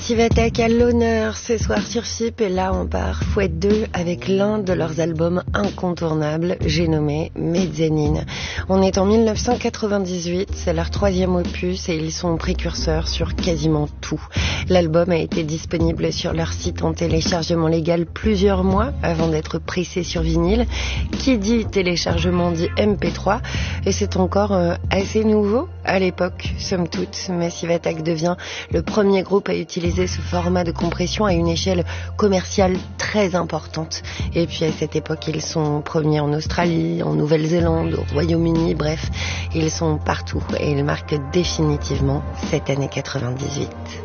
Massive Attack à l'honneur ce soir sur FIP, et là on part Fouette 2 avec l'un de leurs albums incontournables, j'ai nommé Mezzanine. On est en 1998, c'est leur 3e opus et ils sont précurseurs sur quasiment tout. L'album a été disponible sur leur site en téléchargement légal plusieurs mois avant d'être pressé sur vinyle. Qui dit téléchargement dit MP3, et c'est encore assez nouveau à l'époque, somme toute. Massive Attack devient le premier groupe à utiliser ce format de compression à une échelle commerciale très importante. Et puis à cette époque, ils sont premiers en Australie, en Nouvelle-Zélande, au Royaume-Uni, bref, ils sont partout et ils marquent définitivement cette année 98.